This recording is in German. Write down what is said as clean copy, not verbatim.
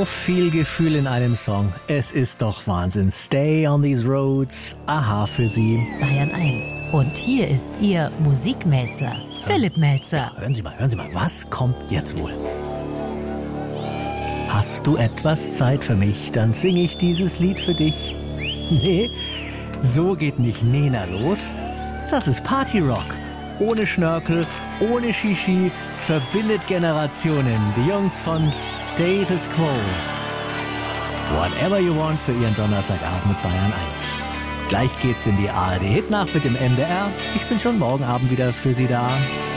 viel Gefühl in einem Song. Es ist doch Wahnsinn. Stay on these roads. Aha für Sie. Bayern 1. Und hier ist Ihr Musikmelzer, Philipp Melzer. Hören Sie mal, was kommt jetzt wohl? Hast du etwas Zeit für mich, dann singe ich dieses Lied für dich. Nee, so geht nicht Nena los. Das ist Partyrock. Ohne Schnörkel, ohne Shishi, verbindet Generationen. Die Jungs von Status Quo. Whatever You Want für Ihren Donnerstagabend mit Bayern 1. Gleich geht's in die ARD-Hitnacht mit dem MDR. Ich bin schon morgen Abend wieder für Sie da.